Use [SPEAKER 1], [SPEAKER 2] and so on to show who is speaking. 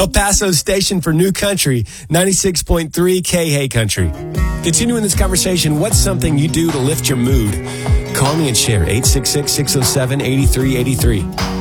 [SPEAKER 1] El Paso's station for new country, 96.3 K-Hey Country. Continuing this conversation, what's something you do to lift your mood? Call me and share, 866-607-8383.